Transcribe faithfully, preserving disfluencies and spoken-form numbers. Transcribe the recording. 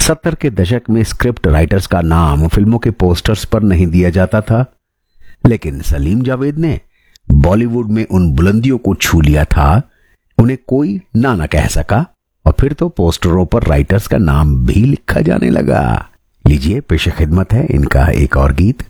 सत्तर के दशक में स्क्रिप्ट राइटर्स का नाम फिल्मों के पोस्टर्स पर नहीं दिया जाता था, लेकिन सलीम जावेद ने बॉलीवुड में उन बुलंदियों को छू लिया था, उन्हें कोई ना ना कह सका, और फिर तो पोस्टरों पर राइटर्स का नाम भी लिखा जाने लगा। लीजिए पेश खिदमत है इनका एक और गीत।